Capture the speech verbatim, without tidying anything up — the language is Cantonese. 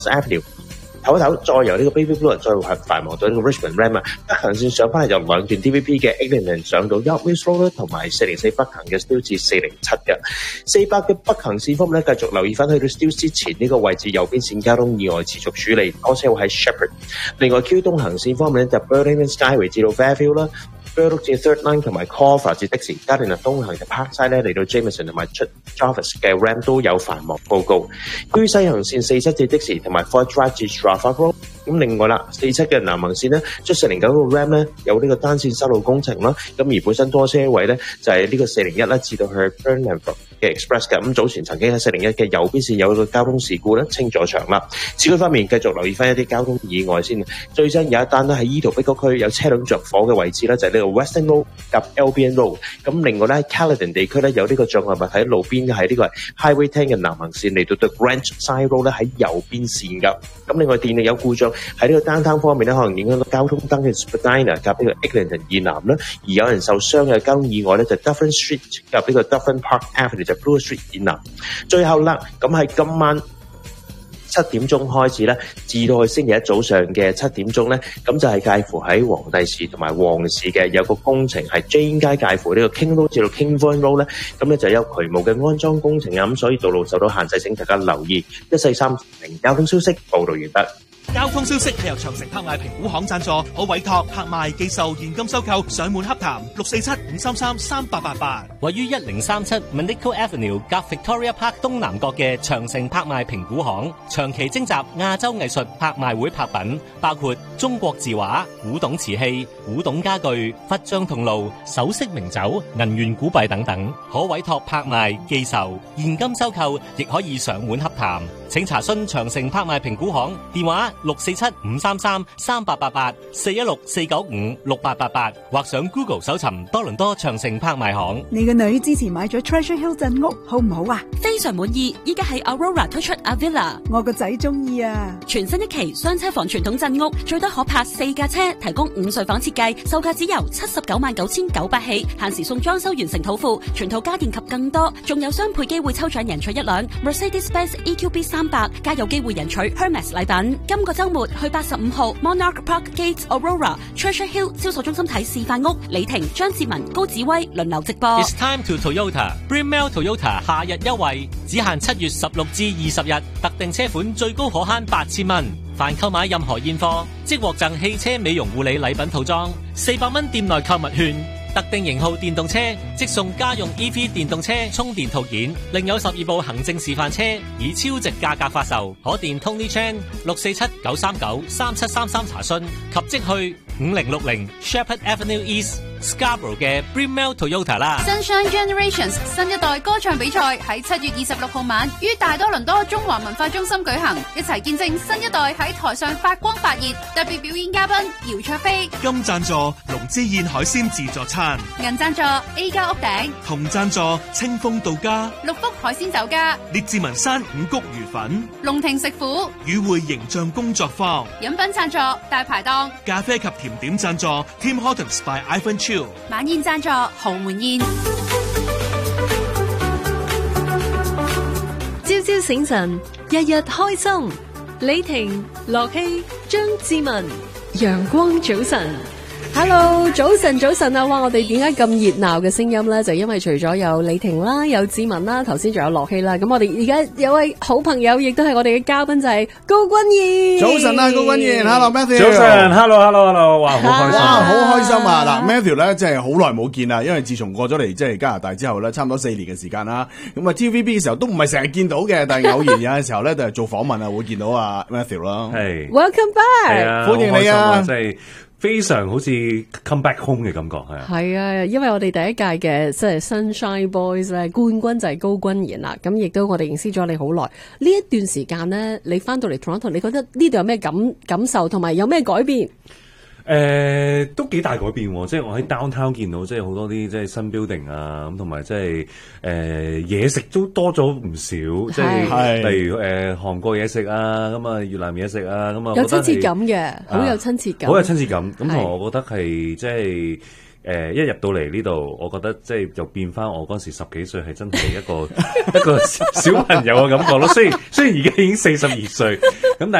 Avenue。唞一唞，再由呢個 Baby Blue 再繁忙到呢個 Richmond Ram 啊，北行線上翻嚟就兩段 D V P 嘅 Eglinton 上到 York Mills Road 啦，同埋四零四北行嘅 Steeles 至四零七嘅。四百嘅北行線方面咧，繼續留意翻去到 Steeles 之前呢個位置右邊線交通意外持續處理，多車會喺 Shepherd。另外 Q 東行線方面咧，就 Burlington Skyway 至到 Fairfield 啦。Burloak 至 Third Line 同埋 Crawford 至的士，加定啊東行嘅 Parkside 咧嚟到 Jameson 同埋出 Jarvis 嘅 Ram 都有繁忙報告。於西行線四七至的士同埋 Ford Drive 至 Stratford Road。咁另外啦，四七嘅南行線咧，出四零九個 Ram 咧有呢個單線修路工程啦。咁而本身多車位咧就係、是、呢個四零一啦至到去 Burnham 嘅 Express 嘅。咁早前曾經喺四零一嘅右邊線有個交通事故咧，清咗場啦。市區方面繼續留意翻一啲交通意外先。最新有一單咧喺怡圖碧谷區有車輛着火嘅位置咧，就係、是、呢個 Western Road 及 L B N Road。咁另外咧 Caledon 地區咧有呢個障礙物喺路邊喺呢個 Highway 十嘅南行線嚟到 The Grange Side Road 咧喺右邊線㗎。咁另外電力有故障喺呢個 downtown 方面咧，可能影響到交通燈嘅 Spadina 及呢個 Eglinton 以南啦。而有人受傷嘅交通意外咧，就 Dufferin Street 及呢個 Dufferin Park Avenue 就 Bloor Street 以南。最後啦，咁喺今晚七點鐘開始咧，至到去星期一早上嘅七點鐘咧，咁就係介乎喺皇帝市同埋旺市嘅有個工程係 Jane 街介乎呢個 King Road 至到 Kingsford Road 咧，咁咧就有渠務嘅安裝工程啊，咁所以道路受到限制，請大家留意。一四三零交通消息報道完畢。 交通消息係由長城拍賣評估行贊助，可委託拍賣、寄售、現金收購、上門洽談六四七五三三三八八八。 位於一零三七 Manico Avenue 夾 Victoria Park 東南角嘅長城拍賣評估行，長期徵集亞洲藝術拍賣會拍品，包括中國字畫、古董瓷器、古董家具、佛像銅爐、首飾名酒、銀元古幣等等，可委託拍賣、寄售、現金收購，亦可以上門洽談。請查詢長城拍賣評估行電話六四七五三三三八八八四一六四九五六八八八，或上 Google 搜尋多倫多長城拍賣行。 你個女之前買咗 Treasure Hill 鎮屋，好唔好啊？ 非常滿意，依家喺 Aurora 推出 Avila， 我個仔中意啊！ 全新一期雙車房傳統鎮屋，最多可泊四架車，提供五睡房設計，售價只由七十九萬九千九百起，限時送裝修完成土庫，全套家電及更多，仲有雙倍機會抽獎贏取一輛 Mercedes-Benz E Q B 三百，加有機會贏取 Hermes 禮品。今個週末去八十五號 Monarch Park Gate Aurora Treasure Hill 銷售中心睇示範屋，李婷、張志文、高子威輪流直播。 It's time to Toyota Bremel Toyota 夏日優惠，只限七月十六至二十日，特定車款最高可慳八千蚊。凡購買任何現貨，即獲贈汽車美容護理禮品套裝，四百蚊店內購物券。特定型號電動車即送家用 E V 電動車充電套件，另有十二部行政示範車以超值價格發售，可電 Tony Chan 六四七九三九三七三三查詢，及即去五零六零 Shepherd Avenue East Scarborough 嘅 Bremel Toyota 啦。 Sunshine Generations 新一代歌唱比賽喺七月二十六號晚於大多倫多中華文化中心舉行，一齊見證新一代喺台上發光發熱。特別表演嘉賓姚焯菲， 金贊助龍之燕海鮮自助餐， 銀贊助 A 家屋頂， 銅贊助清風到家， 六福海鮮酒家， 列治文山五穀魚粉， 龍庭食府， 與會形象工作坊， 飲品贊助大排檔， 咖啡及甜點贊助 Tim Hortons by Ivan Chiu， 晚宴贊助豪門宴。 朝朝醒神，日日開心。李婷、樂希、張志文，陽光早晨。 Hello， 早晨早晨啊！哇，我哋點解咁熱鬧嘅聲音咧？就因為除咗有李婷啦，有志文啦，頭先仲有樂希啦。咁我哋而家有位好朋友，亦都係我哋嘅嘉賓，就係高君賢。 早晨啊，高君賢 ，Hello Matthew。 早晨 ，Hello Hello Hello， 哇，好開心， 哇，好開心啊！嗱 ，Matthew 咧，即係好耐冇見啦，因為自從過咗嚟即係加拿大之後咧，差唔多四年嘅時間啦。咁啊 ，T V B 嘅時候都唔係成日見到嘅，但係偶然有嘅時候咧，就係做訪問啊，會見到啊 Matthew 啦。 係 ，Welcome back， 啊， 歡迎你啊！ 即係。非常好似 come back home 嘅感覺係啊， 係啊，因為我哋第一屆嘅即係 Sunshine Boys 咧，冠軍就係高君賢啦。咁亦都我哋認識咗你好耐。呢一段時間咧，你翻到嚟 Toronto， 你覺得呢度有咩感感受，同埋有咩改變？ 誒、呃，都幾大改變喎！即係我喺 downtown 見到，即係好多啲即係新 building 啊，咁同埋即係誒嘢食都多咗唔少，即係例如誒、呃、韓國嘢食啊，咁啊越南嘢食啊，咁啊有親切感嘅，好、啊、有親切感， 好有親切感。咁同我覺得係即係誒一入到嚟呢度，我覺得即係就變翻我嗰時十幾歲係真係一個一個小朋友嘅感覺咯。雖然雖然而家已經四十二歲，咁但